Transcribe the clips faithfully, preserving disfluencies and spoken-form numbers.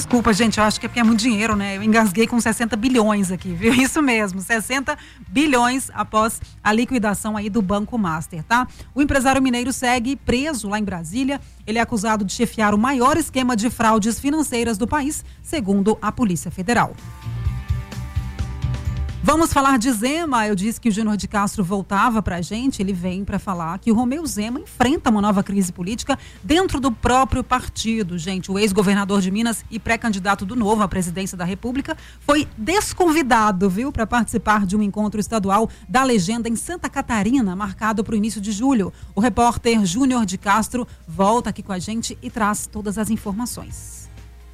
Desculpa, gente, eu acho que é porque é muito dinheiro, né? Eu engasguei com sessenta bilhões aqui, viu? Isso mesmo, sessenta bilhões após a liquidação aí do Banco Master, tá? O empresário mineiro segue preso lá em Brasília. Ele é acusado de chefiar o maior esquema de fraudes financeiras do país, segundo a Polícia Federal. Vamos falar de Zema. Eu disse que o Júnior de Castro voltava pra gente. Ele vem para falar que o Romeu Zema enfrenta uma nova crise política dentro do próprio partido. Gente, o ex-governador de Minas e pré-candidato do Novo à presidência da República foi desconvidado, viu, para participar de um encontro estadual da Legenda em Santa Catarina, marcado para o início de julho. O repórter Júnior de Castro volta aqui com a gente e traz todas as informações.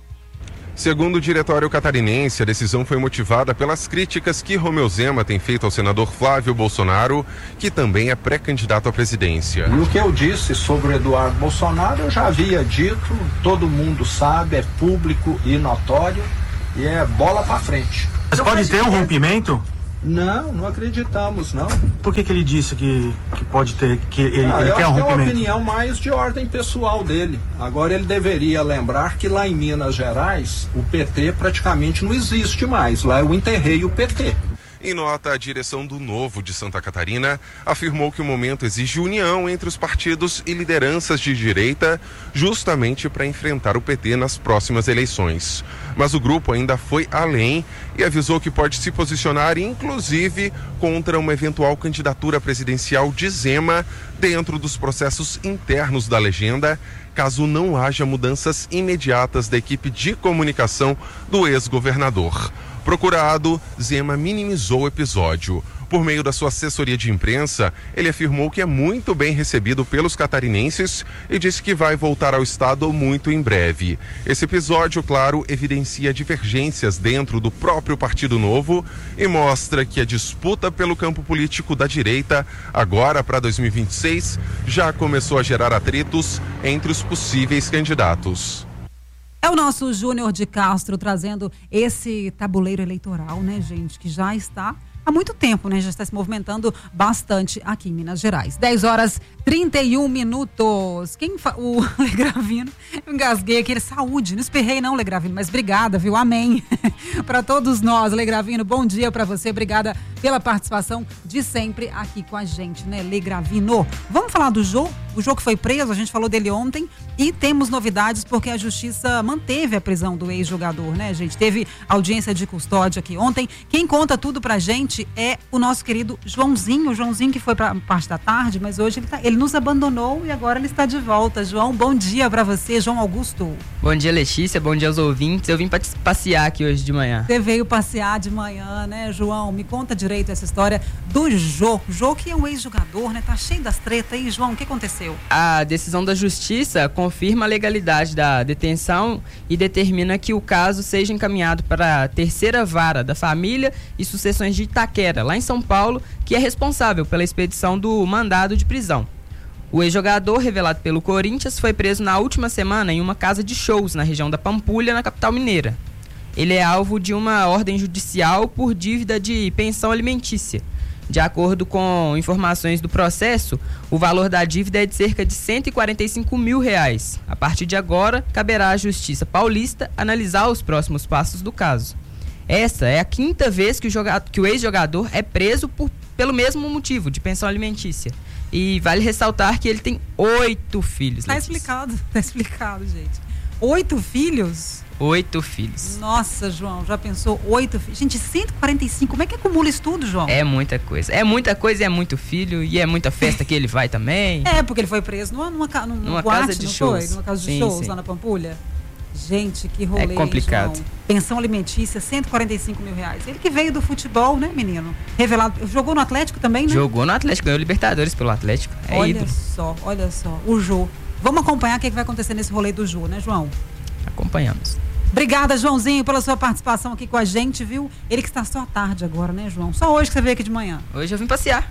Segundo o diretório catarinense, a decisão foi motivada pelas críticas que Romeu Zema tem feito ao senador Flávio Bolsonaro, que também é pré-candidato à presidência. E o que eu disse sobre o Eduardo Bolsonaro, eu já havia dito, todo mundo sabe, é público e notório, e é bola pra frente. Mas pode ter um rompimento? Não, não acreditamos, não. Por que que ele disse que, que pode ter, que ele, ah, ele quer um rompimento? É uma opinião mais de ordem pessoal dele. Agora ele deveria lembrar que lá em Minas Gerais, o P T praticamente não existe mais. Lá eu enterrei o P T. Em nota, a direção do Novo de Santa Catarina afirmou que o momento exige união entre os partidos e lideranças de direita, justamente para enfrentar o P T nas próximas eleições. Mas o grupo ainda foi além e avisou que pode se posicionar, inclusive, contra uma eventual candidatura presidencial de Zema dentro dos processos internos da Legenda, caso não haja mudanças imediatas da equipe de comunicação do ex-governador. Procurado, Zema minimizou o episódio. Por meio da sua assessoria de imprensa, ele afirmou que é muito bem recebido pelos catarinenses e disse que vai voltar ao estado muito em breve. Esse episódio, claro, evidencia divergências dentro do próprio Partido Novo e mostra que a disputa pelo campo político da direita, agora para dois mil e vinte e seis, já começou a gerar atritos entre os possíveis candidatos. É o nosso Júnior de Castro trazendo esse tabuleiro eleitoral, né, gente, que já está há muito tempo, né, já está se movimentando bastante aqui em Minas Gerais. dez horas e trinta e um minutos. Quem fa... O Legravino, eu engasguei aqui, saúde, não esperrei não, Legravino, mas obrigada, viu, amém. Para todos nós, Legravino, bom dia para você, obrigada pela participação de sempre aqui com a gente, né, Legravino. Vamos falar do Jô, o Jô que foi preso, a gente falou dele ontem e temos novidades porque a justiça manteve a prisão do ex-jogador, né, gente, teve audiência de custódia aqui ontem. Quem conta tudo pra gente é o nosso querido Joãozinho, o Joãozinho que foi pra parte da tarde, mas hoje ele, tá, ele nos abandonou e agora ele está de volta. João, bom dia pra você, João Augusto. Bom dia, Letícia, bom dia aos ouvintes. Eu vim pra passear aqui hoje de manhã. Você veio passear de manhã, né, João? Me conta direito essa história do Jô. Jô que é um ex-jogador, né? Tá cheio das tretas aí, João, o que aconteceu? A decisão da justiça confirma a legalidade da detenção e determina que o caso seja encaminhado para a terceira vara da família e sucessões de Itaquera, lá em São Paulo, que é responsável pela expedição do mandado de prisão. O ex-jogador, revelado pelo Corinthians, foi preso na última semana em uma casa de shows na região da Pampulha, na capital mineira. Ele é alvo de uma ordem judicial por dívida de pensão alimentícia. De acordo com informações do processo, o valor da dívida é de cerca de cento e quarenta e cinco mil reais. A partir de agora, caberá à Justiça Paulista analisar os próximos passos do caso. Essa é a quinta vez que o, joga- que o ex-jogador é preso por, pelo mesmo motivo, de pensão alimentícia. E vale ressaltar que ele tem oito filhos. Tá Letícia. explicado, tá explicado, gente. Oito filhos? Oito filhos. Nossa, João, já pensou? Oito filhos? Gente, cento e quarenta e cinco, como é que acumula isso tudo, João? É muita coisa. É muita coisa e é muito filho. E é muita festa que ele vai também. É, porque ele foi preso numa, numa, numa, numa boate, casa de não shows. Foi? Numa casa de Sim, shows sim. lá na Pampulha. Gente, que rolê, É complicado. João. Pensão alimentícia, cento e quarenta e cinco mil reais. Ele que veio do futebol, né, menino? Revelado. Jogou no Atlético também, né? Jogou no Atlético, ganhou Libertadores pelo Atlético. É olha ídolo. só, olha só. O Jô. Vamos acompanhar o que, é que vai acontecer nesse rolê do Jô, né, João? Acompanhamos. Obrigada, Joãozinho, pela sua participação aqui com a gente, viu? Ele que está só à tarde agora, né, João? Só hoje que você veio aqui de manhã. Hoje eu vim passear.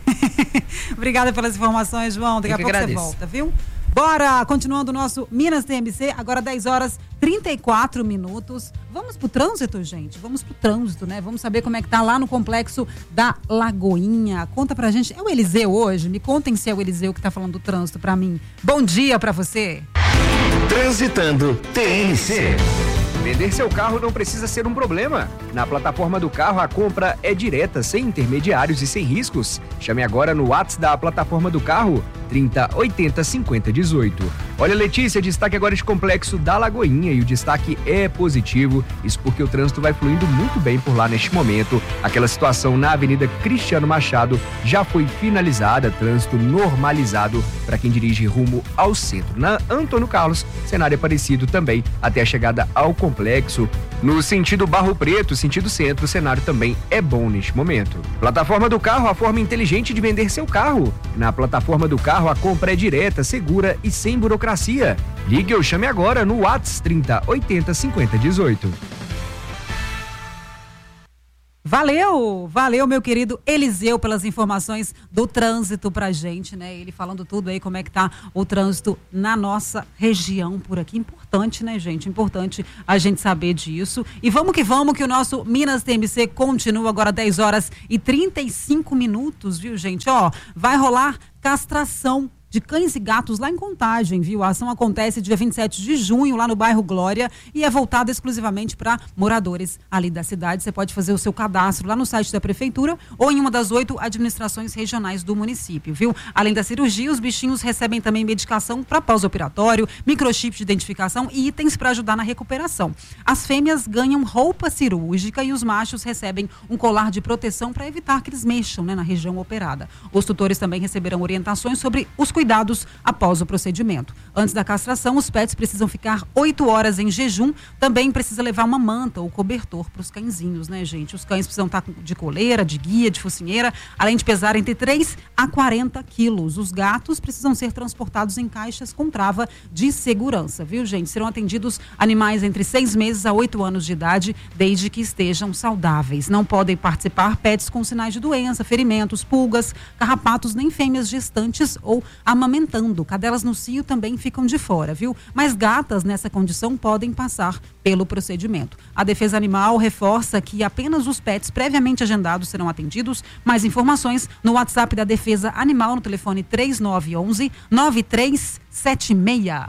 Obrigada pelas informações, João. Daqui Eu a que pouco agradeço. você volta, viu? Bora! Continuando o nosso Minas T M C, agora dez horas e trinta e quatro minutos. Vamos pro trânsito, gente? Vamos pro trânsito, né? Vamos saber como é que tá lá no complexo da Lagoinha. Conta pra gente. É o Eliseu hoje? Me contem se é o Eliseu que tá falando do trânsito pra mim. Bom dia pra você. Transitando T N C. Vender seu carro não precisa ser um problema. Na plataforma do carro, a compra é direta, sem intermediários e sem riscos. Chame agora no WhatsApp da plataforma do carro, trinta, oitenta, cinquenta, dezoito. Olha, Letícia, destaque agora de Complexo da Lagoinha, e o destaque é positivo. Isso porque o trânsito vai fluindo muito bem por lá neste momento. Aquela situação na Avenida Cristiano Machado já foi finalizada, trânsito normalizado para quem dirige rumo ao centro. Na Antônio Carlos, cenário é parecido também até a chegada ao complexo. No sentido Barro Preto, sentido centro, o cenário também é bom neste momento. Plataforma do carro, a forma inteligente de vender seu carro. Na plataforma do carro, a compra é direta, segura e sem burocracia. Ligue ou chame agora no WhatsApp trinta, oitenta, cinquenta, dezoito. Valeu, valeu, meu querido Eliseu, pelas informações do trânsito pra gente, né? Ele falando tudo aí, como é que tá o trânsito na nossa região por aqui. Importante, né, gente? Importante a gente saber disso. E vamos que vamos, que o nosso Minas T M C continua agora dez horas e trinta e cinco minutos, viu, gente? Ó, vai rolar castração de cães e gatos lá em Contagem, viu? A ação acontece dia vinte e sete de junho, lá no bairro Glória, e é voltada exclusivamente para moradores ali da cidade. Você pode fazer o seu cadastro lá no site da prefeitura ou em uma das oito administrações regionais do município, viu? Além da cirurgia, os bichinhos recebem também medicação para pós-operatório, microchip de identificação e itens para ajudar na recuperação. As fêmeas ganham roupa cirúrgica e os machos recebem um colar de proteção para evitar que eles mexam, né, na região operada. Os tutores também receberão orientações sobre os cuidados após o procedimento. Antes da castração, os pets precisam ficar oito horas em jejum. Também precisa levar uma manta ou cobertor para os cãezinhos, né, gente? Os cães precisam estar de coleira, de guia, de focinheira, além de pesar entre três a quarenta quilos. Os gatos precisam ser transportados em caixas com trava de segurança, viu, gente? Serão atendidos animais entre seis meses a oito anos de idade, desde que estejam saudáveis. Não podem participar pets com sinais de doença, ferimentos, pulgas, carrapatos, nem fêmeas gestantes ou amamentando. Cadelas no cio também ficam de fora, viu? Mas gatas nessa condição podem passar pelo procedimento. A Defesa Animal reforça que apenas os pets previamente agendados serão atendidos. Mais informações no WhatsApp da Defesa Animal no telefone três nove um um, nove três sete seis.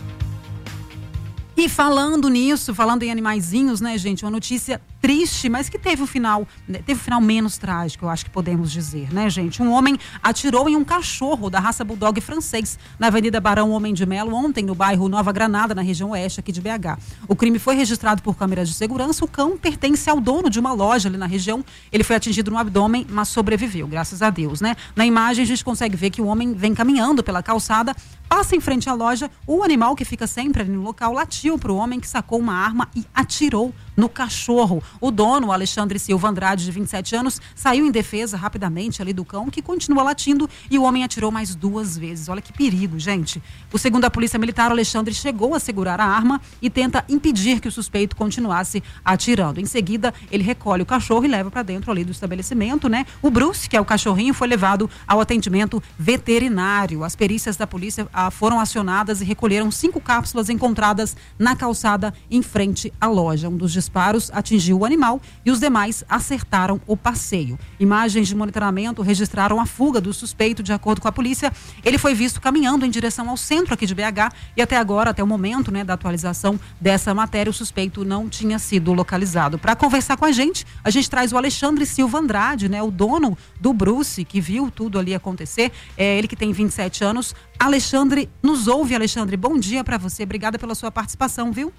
E falando nisso, falando em animaizinhos, né, gente, uma notícia triste, mas que teve um final, teve um final menos trágico, eu acho que podemos dizer, né, gente? Um homem atirou em um cachorro da raça bulldog francês na Avenida Barão Homem de Melo ontem, no bairro Nova Granada, na região oeste aqui de B H. O crime foi registrado por câmeras de segurança. O cão pertence ao dono de uma loja ali na região. Ele foi atingido no abdômen, mas sobreviveu, graças a Deus, né? Na imagem a gente consegue ver que o homem vem caminhando pela calçada, passa em frente à loja. O animal, que fica sempre ali no local, latiu para o homem, que sacou uma arma e atirou no cachorro. O dono, Alexandre Silva Andrade, de vinte e sete anos, saiu em defesa rapidamente ali do cão, que continua latindo, e o homem atirou mais duas vezes. Olha que perigo, gente. O segundo a Polícia Militar, o Alexandre chegou a segurar a arma e tenta impedir que o suspeito continuasse atirando. Em seguida, ele recolhe o cachorro e leva para dentro ali do estabelecimento, né? O Bruce, que é o cachorrinho, foi levado ao atendimento veterinário. As perícias da polícia ah, foram acionadas e recolheram cinco cápsulas encontradas na calçada em frente à loja. Um dos disparos atingiu o animal e os demais acertaram o passeio. Imagens de monitoramento registraram a fuga do suspeito. De acordo com a polícia, ele foi visto caminhando em direção ao centro aqui de B H e até agora, até o momento, né, da atualização dessa matéria, o suspeito não tinha sido localizado. Para conversar com a gente, a gente traz o Alexandre Silva Andrade, né, o dono do Bruce, que viu tudo ali acontecer. É ele que tem vinte e sete anos. Alexandre, nos ouve, Alexandre. Bom dia para você. Obrigada pela sua participação, viu?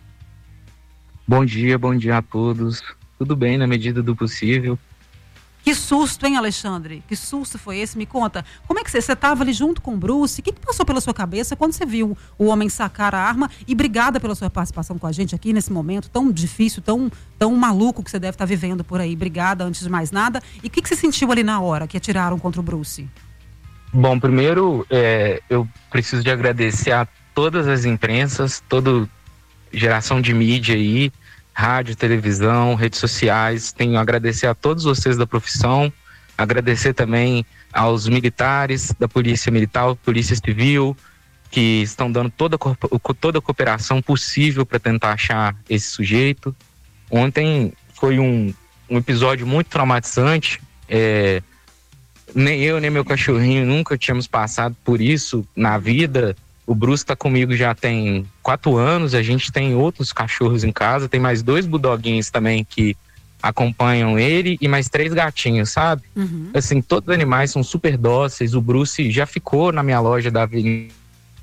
Bom dia, bom dia a todos. Tudo bem na medida do possível. Que susto, hein, Alexandre? Que susto foi esse? Me conta. Como é que você estava ali junto com o Bruce? O que, que passou pela sua cabeça quando você viu o homem sacar a arma? E obrigada pela sua participação com a gente aqui nesse momento tão difícil, tão, tão maluco que você deve estar vivendo por aí. Obrigada, antes de mais nada. E o que, que você sentiu ali na hora que atiraram contra o Bruce? Bom, primeiro, é, eu preciso de agradecer a todas as imprensas, toda geração de mídia aí, rádio, televisão, redes sociais. Tenho a agradecer a todos vocês da profissão, agradecer também aos militares da Polícia Militar, Polícia Civil, que estão dando toda, toda a cooperação possível para tentar achar esse sujeito. Ontem foi um, um episódio muito traumatizante. É, nem eu, nem meu cachorrinho nunca tínhamos passado por isso na vida. O Bruce tá comigo já tem quatro anos, a gente tem outros cachorros em casa, tem mais dois bulldoguinhos também que acompanham ele e mais três gatinhos, sabe? Uhum. Assim, todos os animais são super dóceis. O Bruce já ficou na minha loja da Avenida.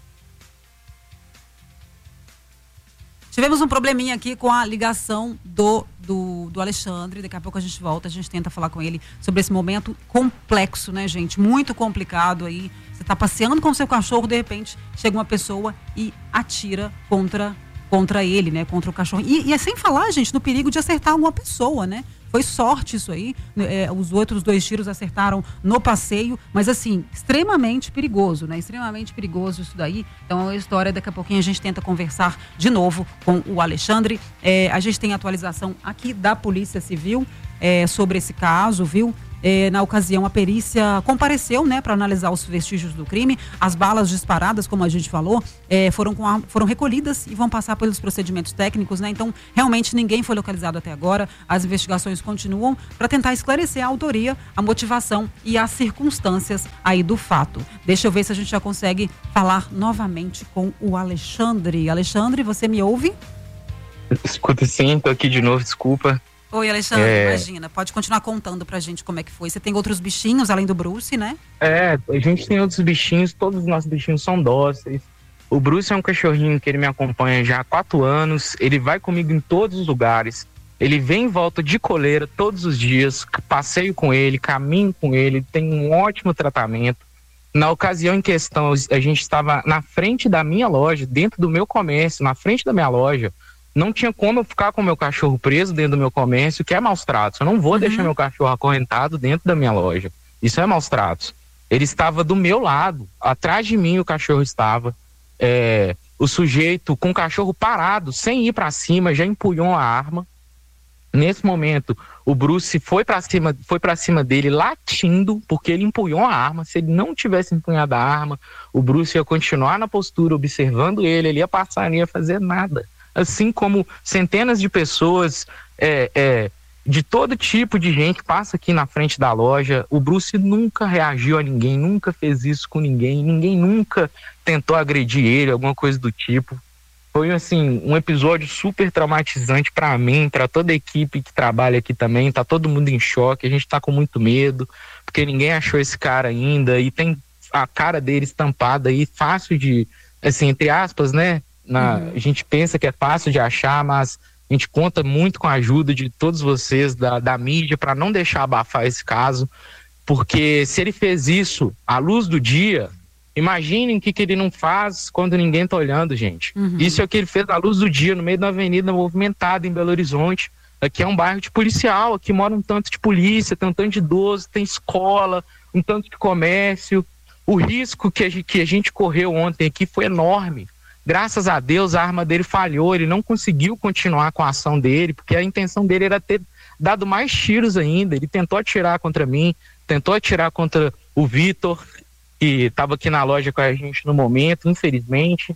Tivemos um probleminha aqui com a ligação do, do, do Alexandre. Daqui a pouco a gente volta, a gente tenta falar com ele sobre esse momento complexo, né, gente? Muito complicado aí. Você tá passeando com o seu cachorro, de repente chega uma pessoa e atira contra contra ele, né, contra o cachorro. E, e é sem falar, gente, no perigo de acertar alguma pessoa, né? Foi sorte isso aí. É, os outros dois tiros acertaram no passeio, mas assim, extremamente perigoso, né? Extremamente perigoso isso daí. Então é uma história, daqui a pouquinho a gente tenta conversar de novo com o Alexandre. É, a gente tem atualização aqui da Polícia Civil é, sobre esse caso, viu? É, na ocasião, a perícia compareceu, né, para analisar os vestígios do crime. As balas disparadas, como a gente falou, é, foram, com a, foram recolhidas e vão passar pelos procedimentos técnicos, né? Então, realmente ninguém foi localizado até agora. As investigações continuam para tentar esclarecer a autoria, a motivação e as circunstâncias aí do fato. Deixa eu ver se a gente já consegue falar novamente com o Alexandre. Alexandre, você me ouve? Escuta sim, tô aqui de novo, desculpa. Oi, Alexandre, é... imagina, pode continuar contando pra gente como é que foi. Você tem outros bichinhos além do Bruce, né? É, a gente tem outros bichinhos, todos os nossos bichinhos são dóceis. O Bruce é um cachorrinho que ele me acompanha já há quatro anos, ele vai comigo em todos os lugares, ele vem em volta de coleira todos os dias, passeio com ele, caminho com ele, tem um ótimo tratamento. Na ocasião em questão, a gente estava na frente da minha loja, dentro do meu comércio, na frente da minha loja. Não tinha como eu ficar com o meu cachorro preso dentro do meu comércio, que é maus tratos. Eu não vou uhum. deixar meu cachorro acorrentado dentro da minha loja. Isso é maus tratos. Ele estava do meu lado, atrás de mim o cachorro estava. É, o sujeito com o cachorro parado, sem ir para cima, já empunhou a arma. Nesse momento, o Bruce foi para cima, foi para cima dele latindo, porque ele empunhou a arma. Se ele não tivesse empunhado a arma, o Bruce ia continuar na postura, observando ele, ele ia passar, não ia fazer nada. Assim como centenas de pessoas, é, é, de todo tipo de gente passa aqui na frente da loja. O Bruce nunca reagiu a ninguém, nunca fez isso com ninguém, ninguém nunca tentou agredir ele, alguma coisa do tipo. Foi assim, um episódio super traumatizante para mim, para toda a equipe que trabalha aqui também. Tá todo mundo em choque, a gente tá com muito medo, porque ninguém achou esse cara ainda, e tem a cara dele estampada aí, fácil de, assim, entre aspas, né? Na, uhum. A gente pensa que é fácil de achar, mas a gente conta muito com a ajuda de todos vocês, da, da mídia, para não deixar abafar esse caso, porque se ele fez isso à luz do dia, imaginem o que, que ele não faz quando ninguém está olhando, gente. Uhum. Isso é o que ele fez à luz do dia, no meio da avenida movimentada em Belo Horizonte. Aqui é um bairro de policial, aqui mora um tanto de polícia, tem um tanto de idoso, tem escola, um tanto de comércio. O risco que a gente, que a gente correu ontem aqui foi enorme. Graças a Deus a arma dele falhou, ele não conseguiu continuar com a ação dele, porque a intenção dele era ter dado mais tiros ainda. Ele tentou atirar contra mim, tentou atirar contra o Vitor, que estava aqui na loja com a gente no momento, infelizmente.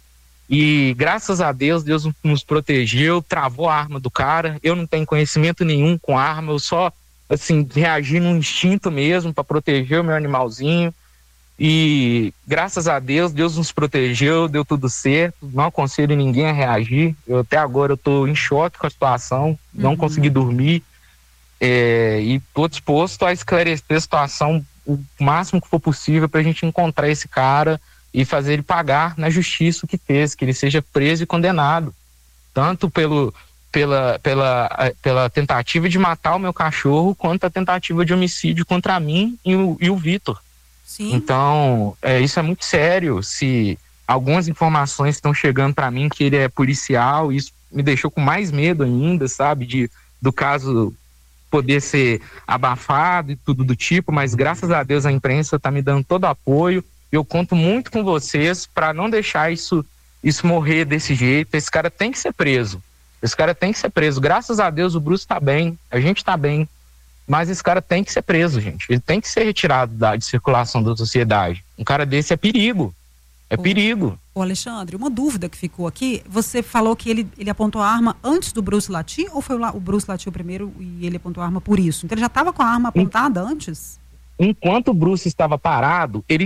E graças a Deus, Deus nos protegeu, travou a arma do cara. Eu não tenho conhecimento nenhum com arma, eu só assim, reagi no instinto mesmo para proteger o meu animalzinho. E graças a Deus, Deus nos protegeu, deu tudo certo. Não aconselho ninguém a reagir. Eu até agora eu tô em choque com a situação, não uhum. consegui dormir. É, e tô disposto a esclarecer a situação o máximo que for possível para a gente encontrar esse cara e fazer ele pagar na justiça o que fez, que ele seja preso e condenado. Tanto pelo, pela, pela, pela tentativa de matar o meu cachorro, quanto a tentativa de homicídio contra mim e o, e o Vitor. Sim. Então, é, isso é muito sério. Se algumas informações estão chegando para mim que ele é policial, isso me deixou com mais medo ainda, sabe, de, do caso poder ser abafado e tudo do tipo, mas graças a Deus a imprensa está me dando todo o apoio. Eu conto muito com vocês para não deixar isso, isso morrer desse jeito. Esse cara tem que ser preso. Esse cara tem que ser preso. Graças a Deus o Bruce está bem, a gente está bem. Mas esse cara tem que ser preso, gente. Ele tem que ser retirado da, de circulação da sociedade. Um cara desse é perigo. É ô, perigo. Ô Alexandre, uma dúvida que ficou aqui. Você falou que ele, ele apontou a arma antes do Bruce latir? Ou foi o Bruce latiu primeiro e ele apontou a arma por isso? Então ele já estava com a arma apontada em, antes? Enquanto o Bruce estava parado, ele,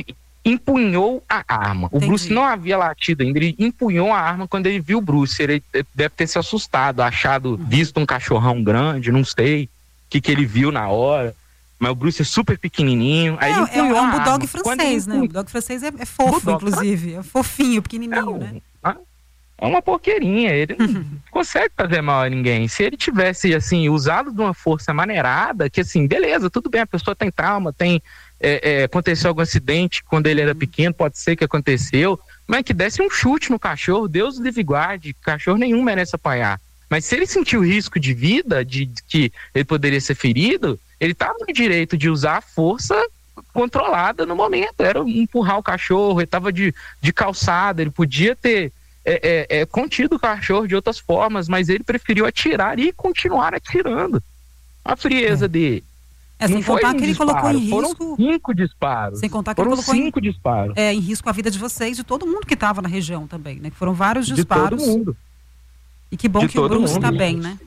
empunhou a arma. O Entendi. Bruce não havia latido ainda, ele empunhou a arma quando ele viu o Bruce. Ele deve ter se assustado, achado, uhum. visto um cachorrão grande, não sei o que, que ele viu na hora. Mas o Bruce é super pequenininho. Aí é, ele empunhou é um a bulldog arma. francês, né? O bulldog francês é, é fofo, bulldog, inclusive. É fofinho, pequenininho, é, né? É uma porqueirinha. Ele não consegue fazer mal a ninguém. Se ele tivesse, assim, usado de uma força maneirada, que assim, beleza, tudo bem, a pessoa tem trauma, tem... É, é, aconteceu algum acidente quando ele era pequeno, pode ser que aconteceu, mas que desse um chute no cachorro, Deus livre guarde, cachorro nenhum merece apanhar. Mas se ele sentiu risco de vida, de, de que ele poderia ser ferido, ele estava no direito de usar a força controlada no momento, era empurrar o cachorro, ele estava de, de calçada, ele podia ter é, é, é, contido o cachorro de outras formas, mas ele preferiu atirar e continuar atirando. A frieza é. dele. É, sem contar que ele disparo, colocou em risco... Foram cinco disparos. Sem contar que foram ele colocou cinco em... disparos. É, em risco a vida de vocês e de todo mundo que estava na região também, né? Que foram vários disparos. De todo mundo. E que bom de que o Bruce está mundo. bem, né?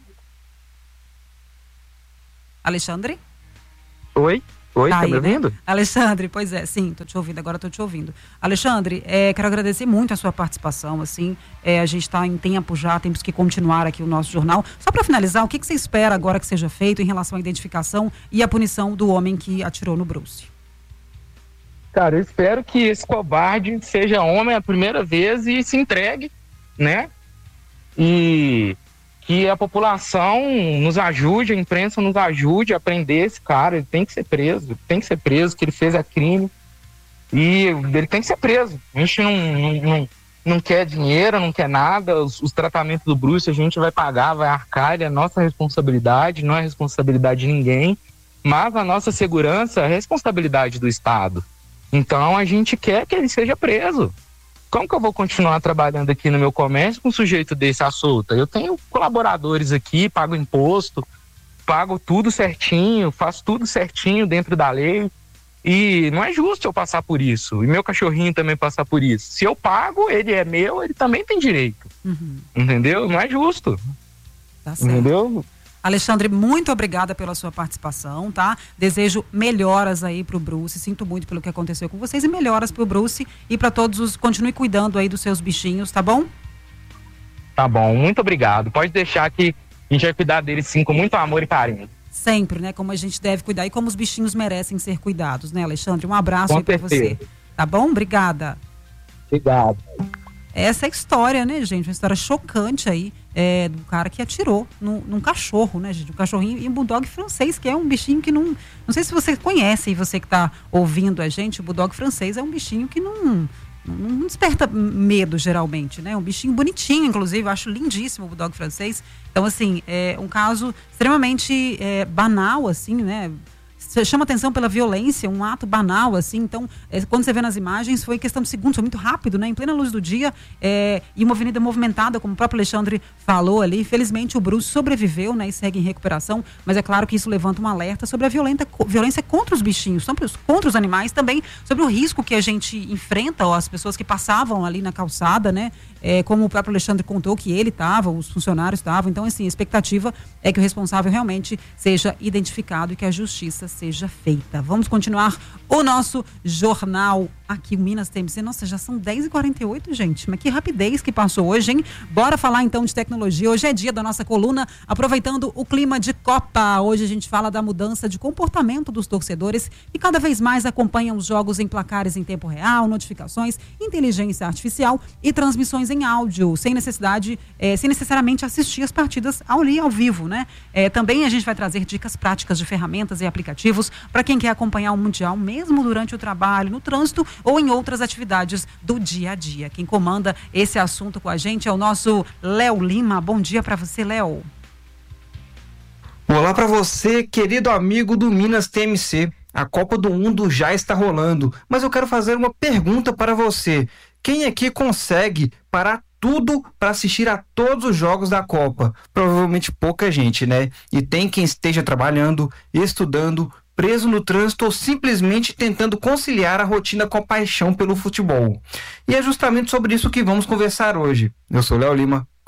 Alexandre? Oi? Oi, tá, tá aí, me ouvindo? Né? Alexandre, pois é, sim, tô te ouvindo, agora tô te ouvindo. Alexandre, é, quero agradecer muito a sua participação, assim, é, a gente está em tempo já, temos que continuar aqui o nosso jornal. Só para finalizar, o que, que você espera agora que seja feito em relação à identificação e à punição do homem que atirou no Bruce? Cara, eu espero que esse covarde seja homem a primeira vez e se entregue, né? E que a população nos ajude, a imprensa nos ajude a prender esse cara. Ele tem que ser preso, tem que ser preso, que ele fez a crime e ele tem que ser preso. A gente não, não, não, não quer dinheiro, não quer nada. Os, os tratamentos do Bruce a gente vai pagar, vai arcar, é nossa responsabilidade, não é responsabilidade de ninguém, mas a nossa segurança é responsabilidade do Estado. Então a gente quer que ele seja preso. Como que eu vou continuar trabalhando aqui no meu comércio com um sujeito desse à solta? Eu tenho colaboradores aqui, pago imposto, pago tudo certinho, faço tudo certinho dentro da lei. E não é justo eu passar por isso. E meu cachorrinho também passar por isso. Se eu pago, ele é meu, ele também tem direito. Uhum. Entendeu? Não é justo. Tá certo. Entendeu? Alexandre, muito obrigada pela sua participação, tá? Desejo melhoras aí pro Bruce, sinto muito pelo que aconteceu com vocês e melhoras pro Bruce e para todos os, continue cuidando aí dos seus bichinhos, tá bom? Tá bom, muito obrigado. Pode deixar que a gente vai cuidar deles sim, com muito amor e carinho. Sempre, né? Como a gente deve cuidar e como os bichinhos merecem ser cuidados, né, Alexandre? Um abraço com aí pra certeza. você, tá bom? Obrigada. Obrigado. Essa é a história, né, gente? Uma história chocante aí é, do cara que atirou num, num cachorro, né, gente? Um cachorrinho e um bulldog francês, que é um bichinho que não... Não sei se você conhece, você que está ouvindo a gente, o bulldog francês é um bichinho que não, não, não desperta medo, geralmente, né? Um bichinho bonitinho, inclusive, eu acho lindíssimo o bulldog francês. Então, assim, é um caso extremamente é, banal, assim, né? Você chama atenção pela violência, um ato banal, assim. Então, é, quando você vê nas imagens, foi questão de segundos, foi muito rápido, né? Em plena luz do dia, é, e uma avenida movimentada, como o próprio Alexandre falou ali. Felizmente, o Bruce sobreviveu, né? E segue em recuperação, mas é claro que isso levanta um alerta sobre a violenta, violência contra os bichinhos, contra os animais, também sobre o risco que a gente enfrenta, ó, as pessoas que passavam ali na calçada, né? É, como o próprio Alexandre contou que ele estava, os funcionários estavam. Então, assim, a expectativa é que o responsável realmente seja identificado e que a justiça seja feita. Vamos continuar o nosso jornal aqui, o Minas T M C. Nossa, já são dez e quarenta e oito, gente. Mas que rapidez que passou hoje, hein? Bora falar então de tecnologia. Hoje é dia da nossa coluna, aproveitando o clima de Copa. Hoje a gente fala da mudança de comportamento dos torcedores que cada vez mais acompanham os jogos em placares em tempo real, notificações, inteligência artificial e transmissões em áudio, sem necessidade, é, sem necessariamente assistir as partidas ao, ali, ao vivo, né? É, também a gente vai trazer dicas práticas de ferramentas e aplicativos para quem quer acompanhar o Mundial, mesmo durante o trabalho, no trânsito ou em outras atividades do dia a dia. Quem comanda esse assunto com a gente é o nosso Léo Lima. Bom dia para você, Léo. Olá para você, querido amigo do Minas T M C. A Copa do Mundo já está rolando, mas eu quero fazer uma pergunta para você. Quem aqui consegue parar tudo para assistir a todos os jogos da Copa? Provavelmente pouca gente, né? E tem quem esteja trabalhando, estudando, preso no trânsito ou simplesmente tentando conciliar a rotina com a paixão pelo futebol. E é justamente sobre isso que vamos conversar hoje. Eu sou Léo Lima,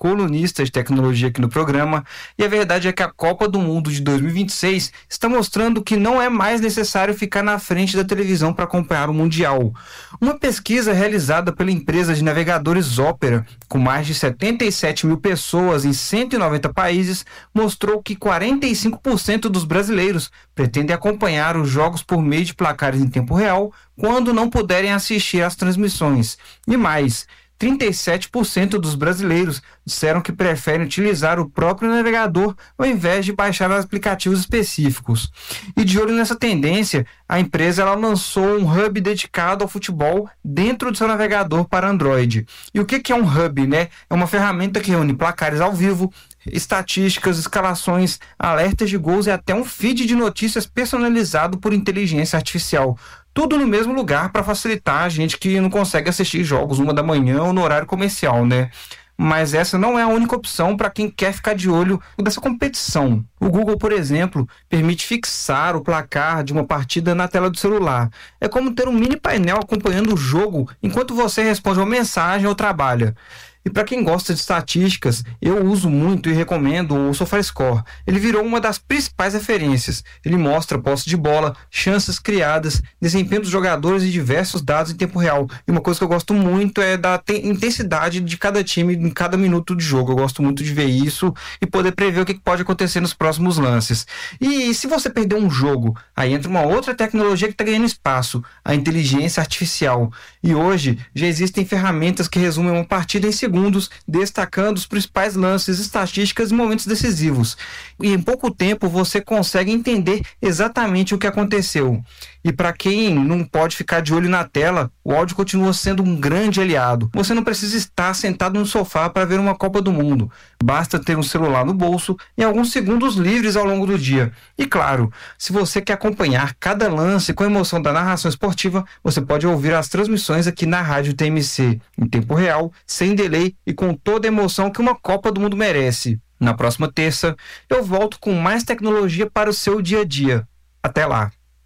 colunista de tecnologia aqui no programa, e a verdade é que a Copa do Mundo de dois mil e vinte e seis está mostrando que não é mais necessário ficar na frente da televisão para acompanhar o Mundial. Uma pesquisa realizada pela empresa de navegadores Opera, com mais de setenta e sete mil pessoas em cento e noventa países, mostrou que quarenta e cinco por cento dos brasileiros pretendem acompanhar os jogos por meio de placares em tempo real quando não puderem assistir às transmissões. E mais, trinta e sete por cento dos brasileiros disseram que preferem utilizar o próprio navegador ao invés de baixar aplicativos específicos. E de olho nessa tendência, a empresa ela lançou um hub dedicado ao futebol dentro do seu navegador para Android. E o que é um hub, né? É uma ferramenta que reúne placares ao vivo, estatísticas, escalações, alertas de gols e até um feed de notícias personalizado por inteligência artificial. Tudo no mesmo lugar para facilitar a gente que não consegue assistir jogos uma da manhã ou no horário comercial, né? Mas essa não é a única opção para quem quer ficar de olho dessa competição. O Google, por exemplo, permite fixar o placar de uma partida na tela do celular. É como ter um mini painel acompanhando o jogo enquanto você responde uma mensagem ou trabalha. E para quem gosta de estatísticas, eu uso muito e recomendo o SofaScore. Ele virou uma das principais referências. Ele mostra posse de bola, chances criadas, desempenho dos jogadores e diversos dados em tempo real. E uma coisa que eu gosto muito é da intensidade de cada time em cada minuto de jogo. Eu gosto muito de ver isso e poder prever o que pode acontecer nos próximos lances. E se você perder um jogo, aí entra uma outra tecnologia que está ganhando espaço, a inteligência artificial. E hoje já existem ferramentas que resumem uma partida em segundos, destacando os principais lances, estatísticas e momentos decisivos. E em pouco tempo você consegue entender exatamente o que aconteceu. E para quem não pode ficar de olho na tela, o áudio continua sendo um grande aliado. Você não precisa estar sentado no sofá para ver uma Copa do Mundo. Basta ter um celular no bolso e alguns segundos livres ao longo do dia. E claro, se você quer acompanhar cada lance com a emoção da narração esportiva, você pode ouvir as transmissões aqui na Rádio T M C, em tempo real, sem delay e com toda a emoção que uma Copa do Mundo merece. Na próxima terça, eu volto com mais tecnologia para o seu dia a dia. Até lá!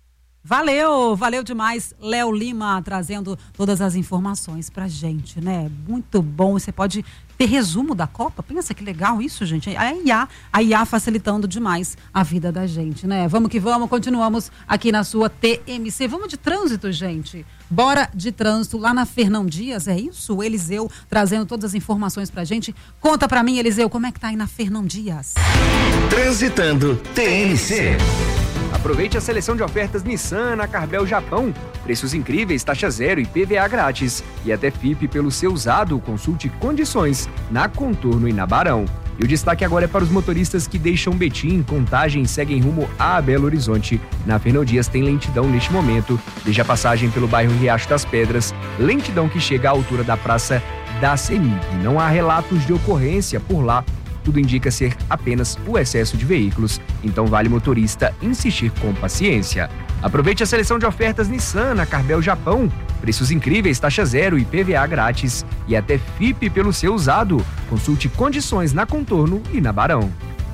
Valeu, valeu demais, Léo Lima, trazendo todas as informações pra gente, né? Muito bom, você pode ter resumo da Copa, pensa que legal isso, gente. A I A, a I A facilitando demais a vida da gente, né? Vamos que vamos, continuamos aqui na sua T M C. Vamos de trânsito, gente. Bora de trânsito lá na Fernão Dias, é isso? O Eliseu trazendo todas as informações pra gente. Conta pra mim, Eliseu, como é que tá aí na Fernão Dias? Transitando T M C. Aproveite a seleção de ofertas Nissan na Carbel Japão. Preços incríveis, taxa zero e P V A grátis. E até F I P pelo seu usado. Consulte condições na Contorno e na Barão. E o destaque agora é para os motoristas que deixam Betim, Contagem e seguem rumo a Belo Horizonte. Na Fernão Dias tem lentidão neste momento, desde a passagem pelo bairro Riacho das Pedras, lentidão que chega à altura da Praça da CEMIG. Não há relatos de ocorrência por lá. Tudo indica ser apenas o excesso de veículos, então vale motorista insistir com paciência. Aproveite a seleção de ofertas Nissan na Carbel Japão. Preços incríveis, taxa zero e P V A grátis. E até F I P pelo seu usado. Consulte condições na Contorno e na Barão.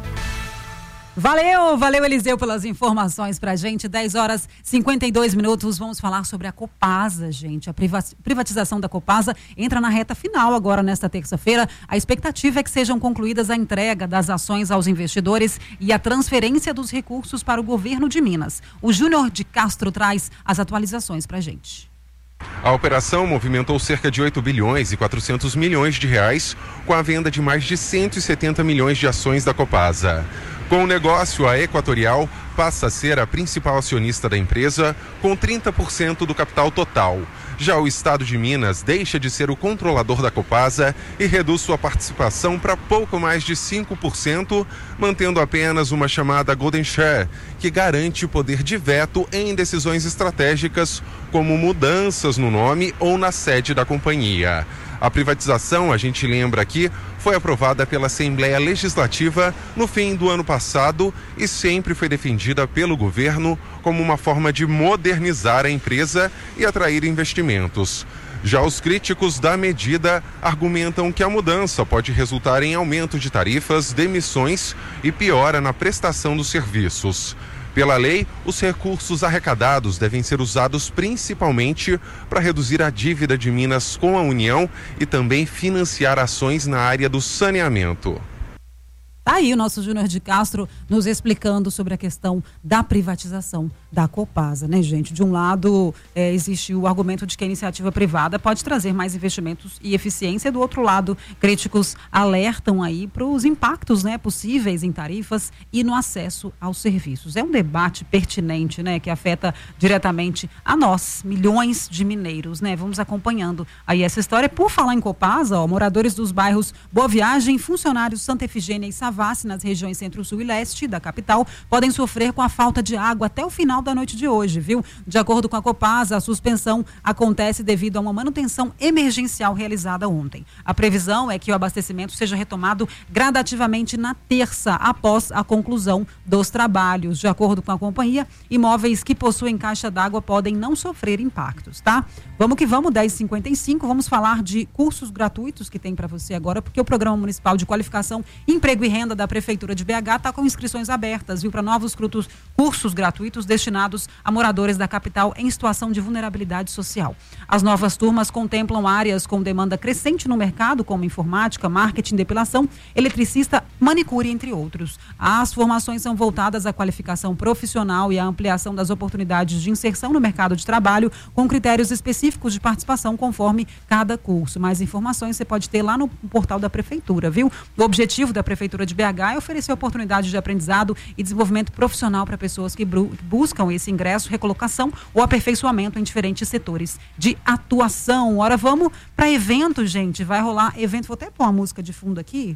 Valeu, valeu Eliseu pelas informações pra gente. dez horas e cinquenta e dois minutos, vamos falar sobre a Copasa, gente. A privatização da Copasa entra na reta final agora nesta terça-feira. A expectativa é que sejam concluídas a entrega das ações aos investidores e a transferência dos recursos para o governo de Minas. O Júnior de Castro traz as atualizações pra gente. A operação movimentou cerca de oito bilhões e quatrocentos milhões de reais com a venda de mais de cento e setenta milhões de ações da Copasa. Com o negócio, a Equatorial passa a ser a principal acionista da empresa, com trinta por cento do capital total. Já o Estado de Minas deixa de ser o controlador da Copasa e reduz sua participação para pouco mais de cinco por cento, mantendo apenas uma chamada Golden Share, que garante poder de veto em decisões estratégicas, como mudanças no nome ou na sede da companhia. A privatização, a gente lembra aqui, foi aprovada pela Assembleia Legislativa no fim do ano passado e sempre foi defendida pelo governo como uma forma de modernizar a empresa e atrair investimentos. Já os críticos da medida argumentam que a mudança pode resultar em aumento de tarifas, demissões e piora na prestação dos serviços. Pela lei, os recursos arrecadados devem ser usados principalmente para reduzir a dívida de Minas com a União e também financiar ações na área do saneamento. Tá aí o nosso Júnior de Castro nos explicando sobre a questão da privatização da Copasa, né, gente? De um lado, é, existe o argumento de que a iniciativa privada pode trazer mais investimentos e eficiência. Do outro lado, críticos alertam aí para os impactos, né, possíveis em tarifas e no acesso aos serviços. É um debate pertinente, né, que afeta diretamente a nós, milhões de mineiros, né? Vamos acompanhando aí essa história. Por falar em Copasa, ó, moradores dos bairros Boa Viagem, funcionários Santa Efigênia e Savassi, nas regiões centro-sul e leste da capital, podem sofrer com a falta de água até o final da noite de hoje, viu? De acordo com a Copasa, a suspensão acontece devido a uma manutenção emergencial realizada ontem. A previsão é que o abastecimento seja retomado gradativamente na terça, após a conclusão dos trabalhos. De acordo com a companhia, imóveis que possuem caixa d'água podem não sofrer impactos, tá? Vamos que vamos, dez e cinquenta e cinco, vamos falar de cursos gratuitos que tem para você agora, porque o Programa Municipal de Qualificação, Emprego e Renda da Prefeitura de B H está com inscrições abertas, viu, para novos cursos, cursos gratuitos destinados a moradores da capital em situação de vulnerabilidade social. As novas turmas contemplam áreas com demanda crescente no mercado, como informática, marketing, depilação, eletricista, manicure, entre outros. As formações são voltadas à qualificação profissional e à ampliação das oportunidades de inserção no mercado de trabalho, com critérios específicos de participação conforme cada curso. Mais informações você pode ter lá no portal da Prefeitura, viu? O objetivo da Prefeitura de B H é oferecer oportunidades de aprendizado e desenvolvimento profissional para pessoas que buscam esse ingresso, recolocação ou aperfeiçoamento em diferentes setores de atuação. Ora, vamos para evento, gente. Vai rolar evento. Vou até pôr uma música de fundo aqui.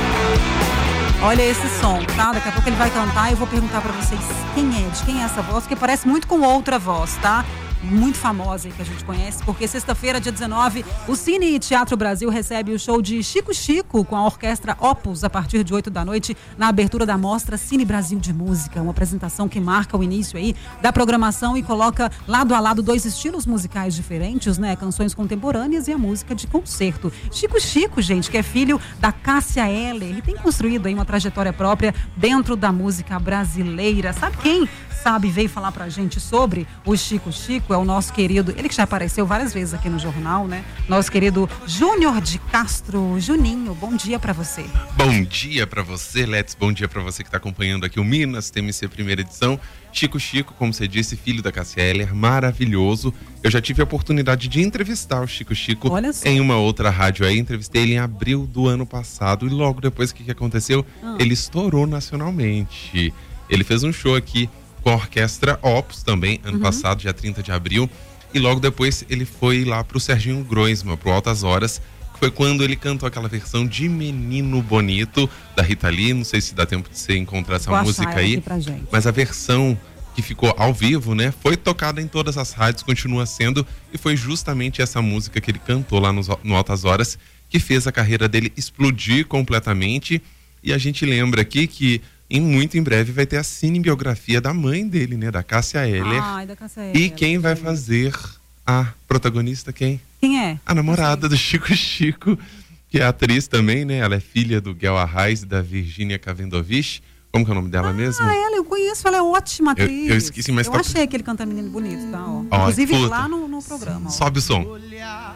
Olha esse som, tá? Daqui a pouco ele vai cantar e eu vou perguntar para vocês quem é, de quem é essa voz, porque parece muito com outra voz, tá? Muito famosa aí que a gente conhece, porque sexta-feira, dia dezenove, o Cine Teatro Brasil recebe o show de Chico Chico com a orquestra Opus a partir de oito da noite na abertura da mostra Cine Brasil de Música, uma apresentação que marca o início aí da programação e coloca lado a lado dois estilos musicais diferentes, né? Canções contemporâneas e a música de concerto. Chico Chico, gente, que é filho da Cássia Eller, ele tem construído aí uma trajetória própria dentro da música brasileira. Sabe quem sabe, veio falar pra gente sobre o Chico Chico? É o nosso querido, ele que já apareceu várias vezes aqui no jornal, né? Nosso querido Júnior de Castro. Juninho, bom dia pra você. Bom dia pra você, Let's. Bom dia pra você que tá acompanhando aqui o Minas T M C primeira edição. Chico Chico, como você disse, filho da Cássia Eller, maravilhoso. Eu já tive a oportunidade de entrevistar o Chico Chico em uma outra rádio aí. Entrevistei ele em abril do ano passado e logo depois, o que, que aconteceu? Ah. Ele estourou nacionalmente. Ele fez um show aqui com a orquestra Opus também, ano uhum. passado, dia trinta de abril. E logo depois ele foi lá pro Serginho Groisman, pro Altas Horas, que foi quando ele cantou aquela versão de Menino Bonito, da Rita Lee. Não sei se dá tempo de você encontrar essa Vou música aí. Mas a versão que ficou ao vivo, né, foi tocada em todas as rádios, continua sendo, e foi justamente essa música que ele cantou lá no, no Altas Horas que fez a carreira dele explodir completamente. E a gente lembra aqui que em muito em breve vai ter a cinebiografia da mãe dele, né? Da Cássia Eller. Ai, da Cássia Eller. E quem vai fazer a protagonista, quem? Quem é? A namorada do Chico Chico, que é atriz também, né? Ela é filha do Guel Arraes e da Virgínia Cavendovich. Como que é o nome dela ah, mesmo? Ah, ela, eu conheço, ela é ótima atriz. Eu, eu esqueci, mas Eu tá... achei que ele canta Menino Bonito, tá? Ó. Ó, Inclusive puta. lá no, no programa. Ó. Sobe o som.